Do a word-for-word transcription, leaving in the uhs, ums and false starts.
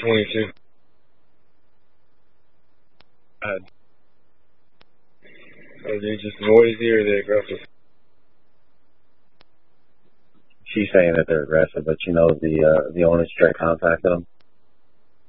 twenty-two. Uh, are they just noisy or are they aggressive? She's saying that they're aggressive, but she knows the uh, the owner straight contacted them.